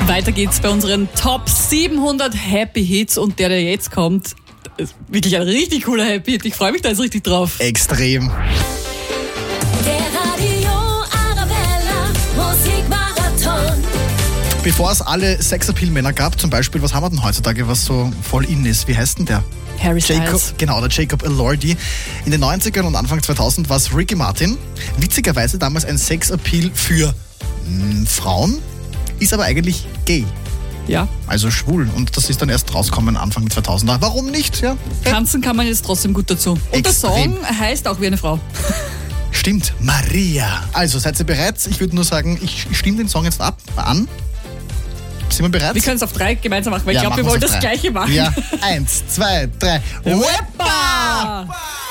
Weiter geht's bei unseren Top 700 Happy Hits und der jetzt kommt, ist wirklich ein richtig cooler Happy Hit. Ich freue mich da jetzt richtig drauf. Extrem. Der Radio Arabella Musikmarathon. Bevor es alle Sexappeal-Männer gab, zum Beispiel, was haben wir denn heutzutage, was so voll in ist? Wie heißt denn der? Harry Styles. Genau, der Jacob Elordi. In den 90ern und Anfang 2000 war es Ricky Martin. Witzigerweise damals ein Sexappeal für Frauen, ist aber eigentlich gay. Ja. Also schwul. Und das ist dann erst rausgekommen Anfang 2000er. Warum nicht? Ja. Tanzen kann man jetzt trotzdem gut dazu. Und der Extrem. Song heißt auch wie eine Frau. Stimmt, Maria. Also, seid ihr bereit? Ich würde nur sagen, ich stimme den Song jetzt an. Sind wir bereit? Wir können es auf 3 gemeinsam machen, weil Ja, ich glaube, wir machen wollen wir's das auf 3. Gleiche machen. Ja, 1, 2, 3. Wepa!